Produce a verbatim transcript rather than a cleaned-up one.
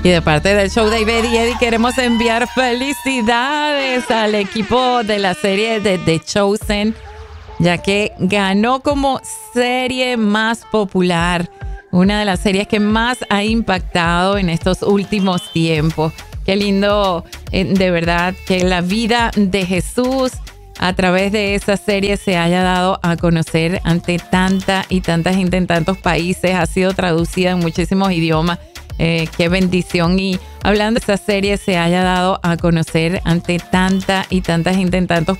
Y de parte del show de Ivette y Eddie queremos enviar felicidades al equipo de la serie de The Chosen, ya que ganó como serie más popular, una de las series que más ha impactado en estos últimos tiempos. Qué lindo, eh, de verdad, que la vida de Jesús a través de esa serie se haya dado a conocer ante tanta y tanta gente en tantos países. Ha sido traducida en muchísimos idiomas. Eh, qué bendición. Y hablando de esa serie, se haya dado a conocer ante tanta y tanta gente en tantos